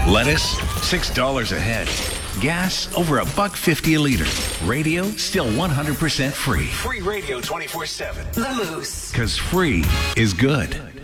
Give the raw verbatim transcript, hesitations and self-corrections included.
Lettuce, six dollars a head. Gas, over a buck fifty a liter. Radio, still one hundred percent free. Free radio twenty-four seven. The Moose. Because free is good.